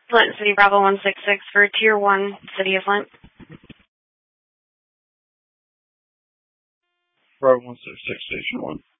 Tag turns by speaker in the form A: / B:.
A: Flint City, Bravo 166 for Tier 1, City of Flint.
B: Bravo 166, Station 1.